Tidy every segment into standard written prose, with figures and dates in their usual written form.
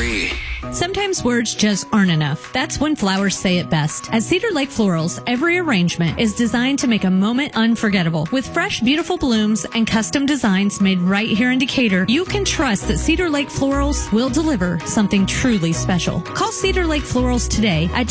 103. Sometimes words just aren't enough. That's when flowers say it best. At Cedar Lake Florals, every arrangement is designed to make a moment unforgettable. With fresh, beautiful blooms and custom designs made right here in Decatur, you can trust that Cedar Lake Florals will deliver something truly special. Call Cedar Lake Florals today at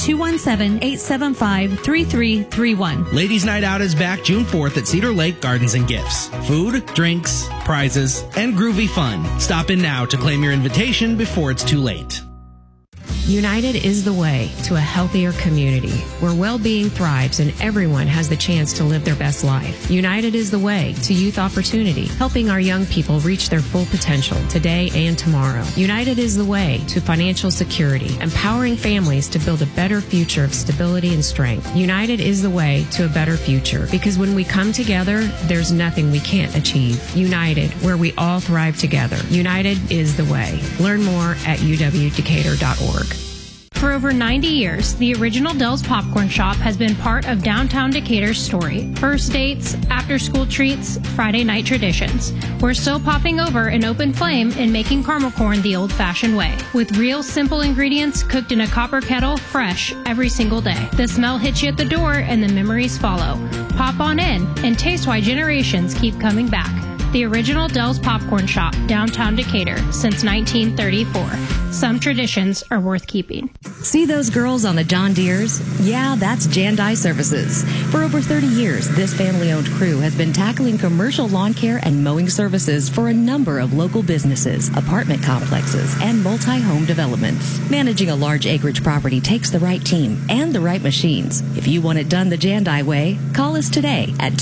217-875-3331. Ladies' Night Out is back June 4th at Cedar Lake Gardens and Gifts. Food, drinks, prizes, and groovy fun. Stop in now to claim your invitation before it's too late. United is the way to a healthier community where well-being thrives and everyone has the chance to live their best life. United is the way to youth opportunity, helping our young people reach their full potential today and tomorrow. United is the way to financial security, empowering families to build a better future of stability and strength. United is the way to a better future because when we come together, there's nothing we can't achieve. United, where we all thrive together. United is the way. Learn more at uwdecatur.org. For over 90 years, the original Dell's Popcorn Shop has been part of downtown Decatur's story. First dates, after-school treats, Friday night traditions. We're still popping over an open flame and making caramel corn the old-fashioned way. With real simple ingredients cooked in a copper kettle, fresh every single day. The smell hits you at the door and the memories follow. Pop on in and taste why generations keep coming back. The original Dell's Popcorn Shop, downtown Decatur, since 1934. Some traditions are worth keeping. See those girls on the John Deeres? Yeah, that's Jandai Services. For over 30 years, this family-owned crew has been tackling commercial lawn care and mowing services for a number of local businesses, apartment complexes, and multi-home developments. Managing a large acreage property takes the right team and the right machines. If you want it done the Jandai way, call us today at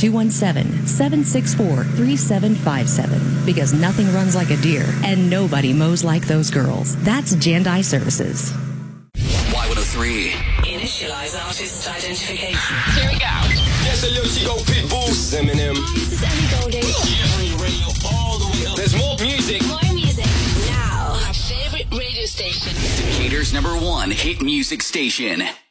217-764-3757 because nothing runs like a deer and nobody mows like those girls. That's Jandai Services. Y103. Initialize artist identification. Here we go. Yes, yo, she go Pitbull. This is Eminem. This is Ellie Goulding. Radio all the way up. There's more music. More music. Now, our favorite radio station. Decatur's #1 hit music station.